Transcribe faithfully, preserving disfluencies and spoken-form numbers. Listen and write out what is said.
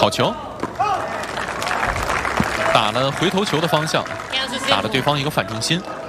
好球，打了回头球的方向，打了对方一个反重心。